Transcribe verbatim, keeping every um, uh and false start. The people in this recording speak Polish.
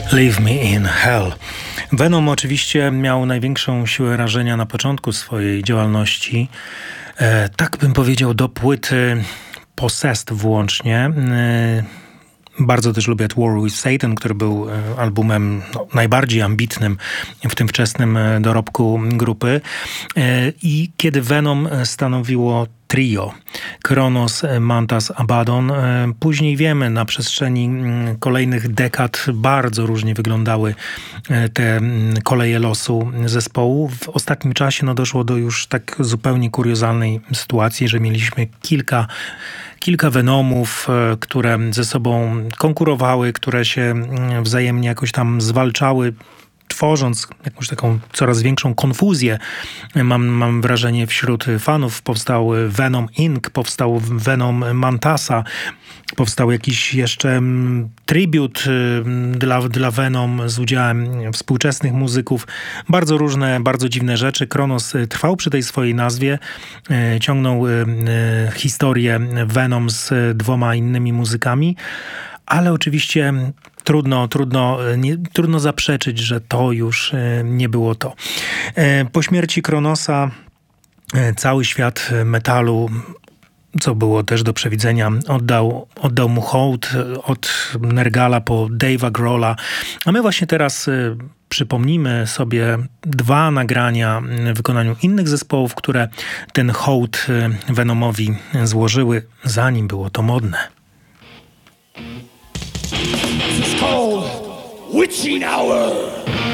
Leave Me in Hell. Venom oczywiście miał największą siłę rażenia na początku swojej działalności. E, tak bym powiedział, do płyty Possessed włącznie. E, Bardzo też lubię War with Satan, który był albumem no, najbardziej ambitnym w tym wczesnym dorobku grupy. I kiedy Venom stanowiło trio Kronos, Mantas, Abaddon. Później wiemy, na przestrzeni kolejnych dekad bardzo różnie wyglądały te koleje losu zespołu. W ostatnim czasie no, doszło do już tak zupełnie kuriozalnej sytuacji, że mieliśmy kilka Kilka Venomów, które ze sobą konkurowały, które się wzajemnie jakoś tam zwalczały, tworząc jakąś taką coraz większą konfuzję. Mam, mam wrażenie wśród fanów. Powstał Venom incorporated, powstał Venom Mantasa, powstał jakiś jeszcze tribut dla, dla Venom z udziałem współczesnych muzyków. Bardzo różne, bardzo dziwne rzeczy. Kronos trwał przy tej swojej nazwie. Ciągnął historię Venom z dwoma innymi muzykami. Ale oczywiście trudno, trudno, nie, trudno zaprzeczyć, że to już nie było to. Po śmierci Kronosa cały świat metalu, co było też do przewidzenia, oddał, oddał mu hołd od Nergala po Dave'a Grohla. A my właśnie teraz przypomnimy sobie dwa nagrania w wykonaniu innych zespołów, które ten hołd Venomowi złożyły, zanim było to modne. This is called Witching Hour.